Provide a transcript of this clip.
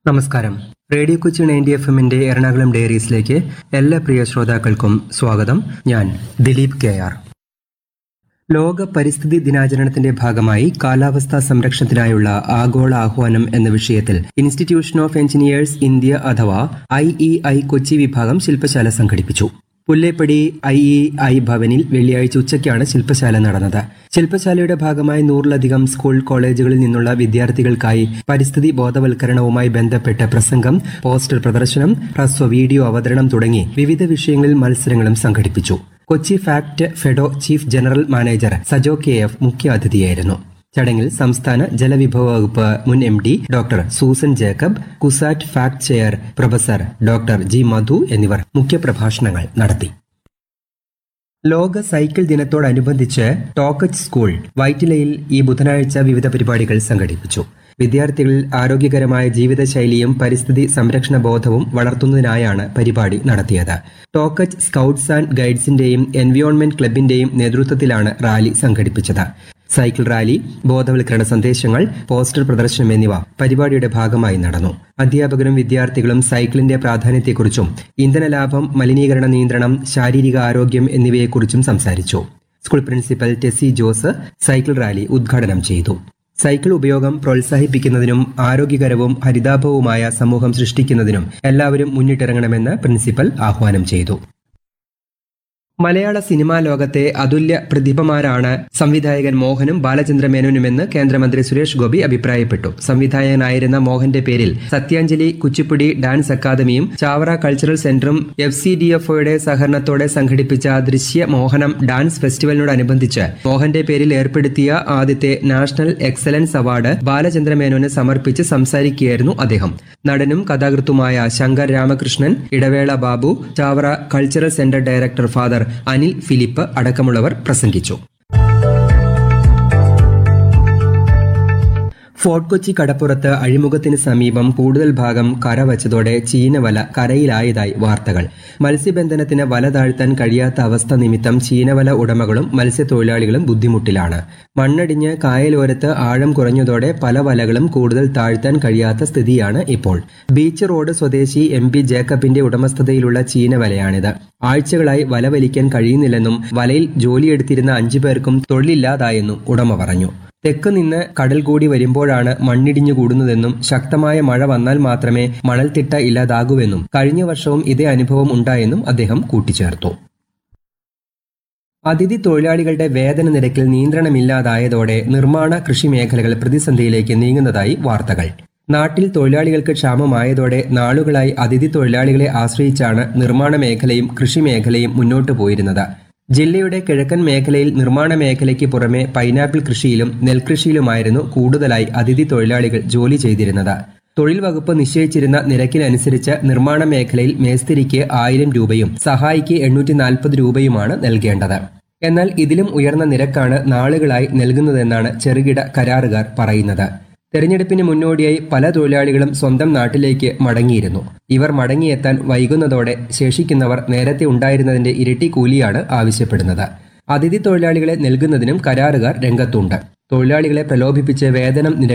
നമസ്കാരം. റേഡിയോ കൊച്ചി 90 FM-ന്റെ എറണാകുളം ഡയറീസിലേക്ക് എല്ലാ പ്രിയ ശ്രോതാക്കൾക്കും സ്വാഗതം. ഞാൻ ദിലീപ് KR. ലോക പരിസ്ഥിതി ദിനാചരണത്തിന്റെ ഭാഗമായി കാലാവസ്ഥാ സംരക്ഷണത്തിനായുള്ള ആഗോള ആഹ്വാനം എന്ന വിഷയത്തിൽ ഇൻസ്റ്റിറ്റ്യൂഷൻ ഓഫ് എഞ്ചിനീയേഴ്സ് ഇന്ത്യ അഥവാ IEI കൊച്ചി വിഭാഗം ശില്പശാല സംഘടിപ്പിച്ചു. പുല്ലേപ്പടി IEI ഭവനിൽ വെള്ളിയാഴ്ച ഉച്ചയ്ക്കാണ് ശില്പശാല നടന്നത്. ശില്പശാലയുടെ ഭാഗമായി 100-ലധികം സ്കൂൾ കോളേജുകളിൽ നിന്നുള്ള വിദ്യാർത്ഥികൾക്കായി പരിസ്ഥിതി ബോധവൽക്കരണവുമായി ബന്ധപ്പെട്ട പ്രസംഗം, പോസ്റ്റർ പ്രദർശനം, ഹ്രസ്വ വീഡിയോ അവതരണം തുടങ്ങി വിവിധ വിഷയങ്ങളിൽ മത്സരങ്ങളും സംഘടിപ്പിച്ചു. Kochi fact ഫെഡോ chief general manager Sajo KF മുഖ്യാതിഥിയായിരുന്നു. ചടങ്ങിൽ സംസ്ഥാന ജലവിഭവ വകുപ്പ് മുൻ MD doctor Susan Jacob, CUSAT fact chair professor doctor G മധു എന്നിവർ മുഖ്യപ്രഭാഷണങ്ങൾ നടത്തി. ലോക സൈക്കിൾ ദിനത്തോടനുബന്ധിച്ച് ടോക്കച്ച് സ്കൂൾ വൈറ്റിലയിൽ ഈ ബുധനാഴ്ച വിവിധ പരിപാടികൾ സംഘടിപ്പിച്ചു. വിദ്യാർത്ഥികളിൽ ആരോഗ്യകരമായ ജീവിതശൈലിയും പരിസ്ഥിതി സംരക്ഷണ ബോധവും വളർത്തുന്നതിനായാണ് പരിപാടി നടത്തിയത്. ടോക്കച്ച് സ്കൌട്ട്സ് ആൻഡ് ഗൈഡ്സിന്റെയും എൻവിയോൺമെന്റ് ക്ലബിന്റെയും നേതൃത്വത്തിലാണ് റാലി സംഘടിപ്പിച്ചത്. സൈക്കിൾ റാലി, ബോധവൽക്കരണ സന്ദേശങ്ങൾ, പോസ്റ്റർ പ്രദർശനം എന്നിവ പരിപാടിയുടെ ഭാഗമായി നടന്നു. അധ്യാപകരും വിദ്യാർത്ഥികളും സൈക്കിളിന്റെ പ്രാധാന്യത്തെക്കുറിച്ചും ഇന്ധനലാഭം, മലിനീകരണ നിയന്ത്രണം, ശാരീരിക ആരോഗ്യം എന്നിവയെക്കുറിച്ചും സംസാരിച്ചു. School principal Tessy Jose cycle rally ഉദ്ഘാടനം ചെയ്തു. സൈക്കിൾ ഉപയോഗം പ്രോത്സാഹിപ്പിക്കുന്നതിനും ആരോഗ്യകരവും ഹരിതാഭവുമായ സമൂഹം സൃഷ്ടിക്കുന്നതിനും എല്ലാവരും മുന്നിട്ടിറങ്ങണമെന്ന് പ്രിൻസിപ്പൽ ആഹ്വാനം ചെയ്തു. മലയാള സിനിമാ ലോകത്തെ അതുല്യ പ്രതിഭമാരാണ് സംവിധായകൻ മോഹനും ബാലചന്ദ്രമേനോനുമെന്ന് കേന്ദ്രമന്ത്രി സുരേഷ് ഗോപി അഭിപ്രായപ്പെട്ടു. സംവിധായകനായിരുന്ന മോഹന്റെ പേരിൽ സത്യാഞ്ജലി കുച്ചിപ്പുടി ഡാൻസ് അക്കാദമിയും ചാവറ കൾച്ചറൽ സെന്ററും FCDFOയുടെ സഹകരണത്തോടെ സംഘടിപ്പിച്ച ദൃശ്യ മോഹനം ഡാൻസ് ഫെസ്റ്റിവലിനോടനുബന്ധിച്ച് മോഹന്റെ പേരിൽ ഏർപ്പെടുത്തിയ ആദ്യത്തെ നാഷണൽ എക്സലൻസ് അവാർഡ് ബാലചന്ദ്രമേനോന് സമർപ്പിച്ച് സംസാരിക്കുകയായിരുന്നു അദ്ദേഹം. നടനും കഥാകൃത്തുമായ Shankar Ramakrishnan, Idavela Babu, Chavara cultural centre director father Anil Philip അടക്കമുള്ളവർ പ്രസംഗിച്ചു. ഫോർട്ട് കൊച്ചി കടപ്പുറത്ത് അഴിമുഖത്തിന് സമീപം കൂടുതൽ ഭാഗം കരവച്ചതോടെ ചീനവല കരയിലായതായി വാർത്തകൾ. മത്സ്യബന്ധനത്തിന് വല താഴ്ത്താൻ കഴിയാത്ത അവസ്ഥ നിമിത്തം ചീനവല ഉടമകളും മത്സ്യത്തൊഴിലാളികളും ബുദ്ധിമുട്ടിലാണ്. മണ്ണടിഞ്ഞ് കായലോരത്ത് ആഴം കുറഞ്ഞതോടെ പല വലകളും കൂടുതൽ താഴ്ത്താൻ കഴിയാത്ത സ്ഥിതിയാണ് ഇപ്പോൾ. ബീച്ച് റോഡ് സ്വദേശി MP ജേക്കബിന്റെ ഉടമസ്ഥതയിലുള്ള ചീനവലയാണിത്. ആഴ്ചകളായി വല വലിക്കാൻ കഴിയുന്നില്ലെന്നും വലയിൽ ജോലിയെടുത്തിരുന്ന 5 പേർക്കും തൊഴിലില്ലാതായെന്നും ഉടമ പറഞ്ഞു. തെക്ക് നിന്ന് കടൽ കൂടി വരുമ്പോഴാണ് മണ്ണിടിഞ്ഞു കൂടുന്നതെന്നും ശക്തമായ മഴ വന്നാൽ മാത്രമേ മണൽത്തിട്ട ഇല്ലാതാകൂവെന്നും കഴിഞ്ഞ വർഷവും ഇതേ അനുഭവം ഉണ്ടായെന്നും അദ്ദേഹം കൂട്ടിച്ചേർത്തു. അതിഥി തൊഴിലാളികളുടെ വേതന നിരക്കിൽ നിയന്ത്രണമില്ലാതായതോടെ നിർമ്മാണ കൃഷി മേഖലകൾ പ്രതിസന്ധിയിലേക്ക് നീങ്ങുന്നതായി വാർത്തകൾ. നാട്ടിൽ തൊഴിലാളികൾക്ക് ക്ഷാമമായതോടെ നാളുകളായി അതിഥി തൊഴിലാളികളെ ആശ്രയിച്ചാണ് നിർമ്മാണ മേഖലയും കൃഷി മേഖലയും മുന്നോട്ടു പോയിരുന്നത്. ജില്ലയുടെ കിഴക്കൻ മേഖലയിൽ നിർമ്മാണ മേഖലയ്ക്ക് പുറമെ പൈനാപ്പിൾ കൃഷിയിലും നെൽകൃഷിയിലുമായിരുന്നു കൂടുതലായി അതിഥി തൊഴിലാളികൾ ജോലി ചെയ്തിരുന്നത്. തൊഴിൽ വകുപ്പ് നിശ്ചയിച്ചിരുന്ന നിരക്കിനനുസരിച്ച് നിർമ്മാണ മേഖലയിൽ മേസ്തിരിക്ക് 1000 രൂപയും സഹായിക്ക് 840 രൂപയുമാണ് നൽകേണ്ടത്. എന്നാൽ ഇതിലും ഉയർന്ന നിരക്കാണ് നാളുകളായി നൽകുന്നതെന്നാണ് ചെറുകിട കരാറുകാർ പറയുന്നത്. തെരഞ്ഞെടുപ്പിന് മുന്നോടിയായി പല തൊഴിലാളികളും സ്വന്തം നാട്ടിലേക്ക് മടങ്ങിയിരുന്നു. ഇവർ മടങ്ങിയെത്താൻ വൈകുന്നതോടെ ശേഷിക്കുന്നവർ നേരത്തെ ഉണ്ടായിരുന്നതിന്റെ ഇരട്ടി കൂലിയാണ് ആവശ്യപ്പെടുന്നത്. അതിഥി തൊഴിലാളികളെ നൽകുന്നതിനും കരാറുകാർ രംഗത്തുണ്ട്. തൊഴിലാളികളെ പ്രലോഭിപ്പിച്ച് വേതനം